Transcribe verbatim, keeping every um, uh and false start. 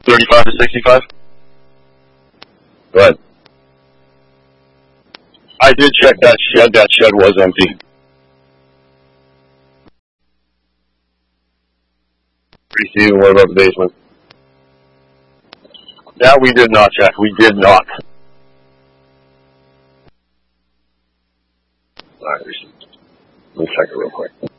thirty-five to sixty-five? Go ahead. I did check that shed. That shed was empty. Receiving, what about the basement? That we did not check. We did not. All right, let me check it real quick.